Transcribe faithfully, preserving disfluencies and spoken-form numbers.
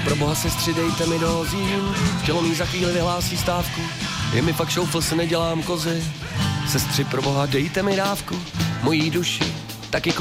Pro boha sestři, dejte mi dozím, tělo mý za chvíli vyhlásí stávku. Je mi fakt šoufl, se nedělám kozy. Sestři, pro boha, dejte mi dávku, mojí duši taky